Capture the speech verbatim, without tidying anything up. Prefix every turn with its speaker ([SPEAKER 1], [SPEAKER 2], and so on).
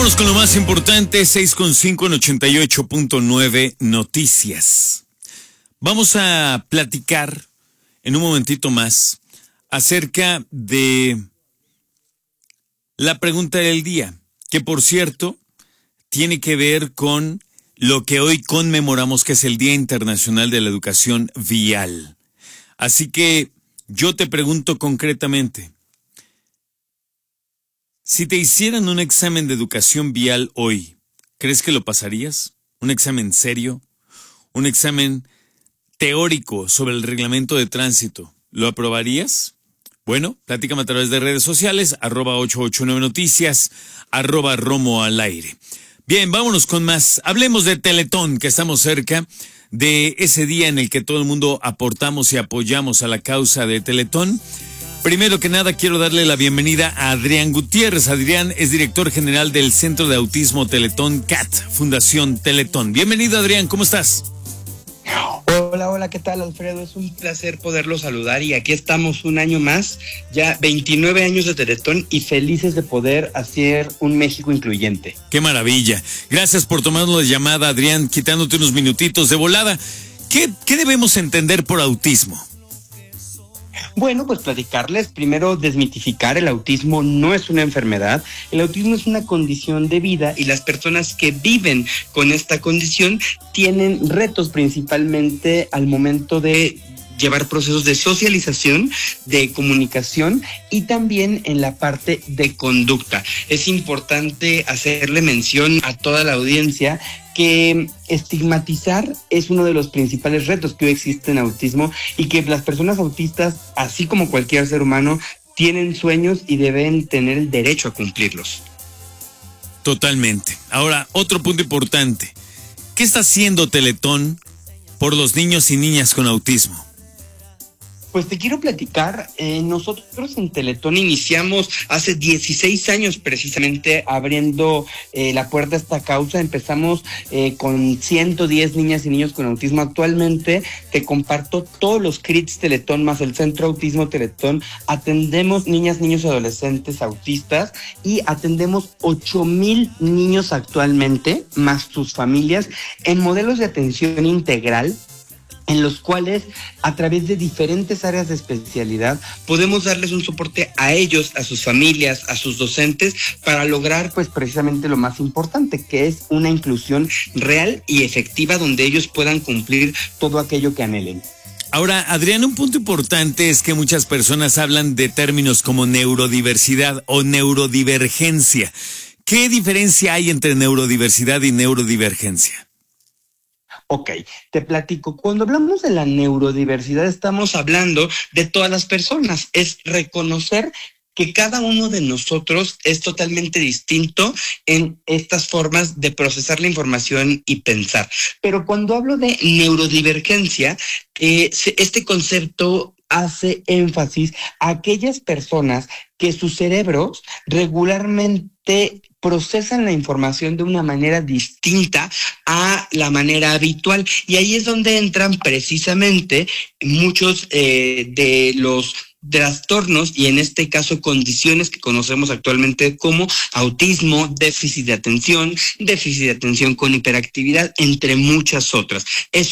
[SPEAKER 1] Vámonos con lo más importante, seis con cinco en ochenta y ocho punto nueve Noticias. Vamos a platicar en un momentito más acerca de la pregunta del día, que por cierto tiene que ver con lo que hoy conmemoramos, que es el Día Internacional de la Educación Vial. Así que yo te pregunto concretamente, si te hicieran un examen de educación vial hoy, ¿crees que lo pasarías? ¿Un examen serio? ¿Un examen teórico sobre el reglamento de tránsito? ¿Lo aprobarías? Bueno, platícame a través de redes sociales, arroba ocho ocho nueve noticias, arroba Romo al aire. Bien, vámonos con más. Hablemos de Teletón, que estamos cerca de ese día en el que todo el mundo aportamos y apoyamos a la causa de Teletón. Primero que nada, quiero darle la bienvenida a Adrián Gutiérrez. Adrián es director general del Centro de Autismo Teletón C A T, Fundación Teletón. Bienvenido, Adrián, ¿cómo estás?
[SPEAKER 2] Hola, hola, ¿qué tal, Alfredo? Es un placer poderlo saludar y aquí estamos un año más, ya veintinueve años de Teletón y felices de poder hacer un México incluyente.
[SPEAKER 1] ¡Qué maravilla! Gracias por tomarnos la llamada, Adrián, quitándote unos minutitos de volada. ¿Qué, qué debemos entender por autismo?
[SPEAKER 2] Bueno, pues platicarles, primero desmitificar, el autismo no es una enfermedad, el autismo es una condición de vida y las personas que viven con esta condición tienen retos principalmente al momento de llevar procesos de socialización, de comunicación y también en la parte de conducta. Es importante hacerle mención a toda la audiencia que estigmatizar es uno de los principales retos que hoy existen en autismo y que las personas autistas, así como cualquier ser humano, tienen sueños y deben tener el derecho a cumplirlos.
[SPEAKER 1] Totalmente. Ahora, otro punto importante. ¿Qué está haciendo Teletón por los niños y niñas con autismo?
[SPEAKER 2] Pues te quiero platicar, eh, nosotros en Teletón iniciamos hace dieciséis años precisamente abriendo eh, la puerta a esta causa. Empezamos eh, con ciento diez niñas y niños con autismo. Actualmente te comparto todos los C R I Ts Teletón más el Centro Autismo Teletón. Atendemos niñas, niños y adolescentes autistas y atendemos ocho mil niños actualmente, más sus familias, en modelos de atención integral, en los cuales a través de diferentes áreas de especialidad podemos darles un soporte a ellos, a sus familias, a sus docentes, para lograr pues precisamente lo más importante, que es una inclusión real y efectiva donde ellos puedan cumplir todo aquello que anhelen.
[SPEAKER 1] Ahora, Adrián, un punto importante es que muchas personas hablan de términos como neurodiversidad o neurodivergencia. ¿Qué diferencia hay entre neurodiversidad y neurodivergencia?
[SPEAKER 2] Ok, te platico. Cuando hablamos de la neurodiversidad estamos hablando de todas las personas. Es reconocer que cada uno de nosotros es totalmente distinto en estas formas de procesar la información y pensar. Pero cuando hablo de neurodivergencia, eh, este concepto hace énfasis a aquellas personas que sus cerebros regularmente procesan la información de una manera distinta a la manera habitual. Y ahí es donde entran precisamente muchos eh, de los trastornos y en este caso condiciones que conocemos actualmente como autismo, déficit de atención, déficit de atención con hiperactividad, entre muchas otras. Es